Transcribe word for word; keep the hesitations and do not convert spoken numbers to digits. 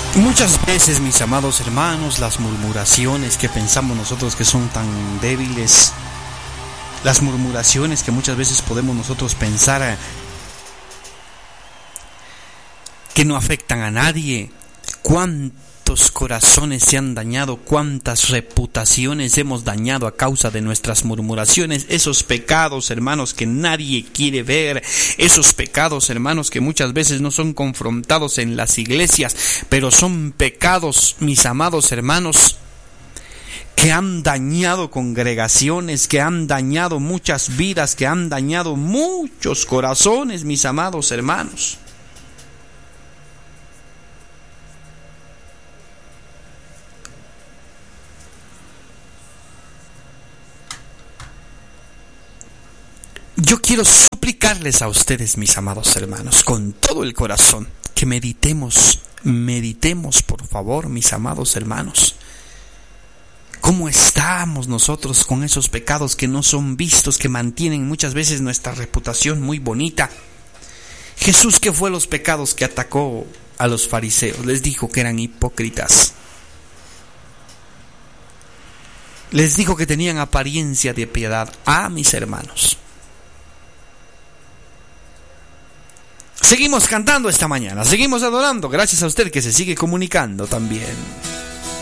Muchas veces, mis amados hermanos, las murmuraciones que pensamos nosotros que son tan débiles, las murmuraciones que muchas veces podemos nosotros pensar que no afectan a nadie, cuántos corazones se han dañado, cuántas reputaciones hemos dañado a causa de nuestras murmuraciones, esos pecados, hermanos, que nadie quiere ver, esos pecados, hermanos, que muchas veces no son confrontados en las iglesias, pero son pecados, mis amados hermanos, que han dañado congregaciones, que han dañado muchas vidas, que han dañado muchos corazones, mis amados hermanos. Yo quiero suplicarles a ustedes, mis amados hermanos, con todo el corazón, que meditemos, meditemos, por favor, mis amados hermanos. ¿Cómo estamos nosotros con esos pecados que no son vistos, que mantienen muchas veces nuestra reputación muy bonita? Jesús, ¿qué fue los pecados que atacó a los fariseos? Les dijo que eran hipócritas. Les dijo que tenían apariencia de piedad. Ah, mis hermanos. Seguimos cantando esta mañana, seguimos adorando, gracias a usted que se sigue comunicando también.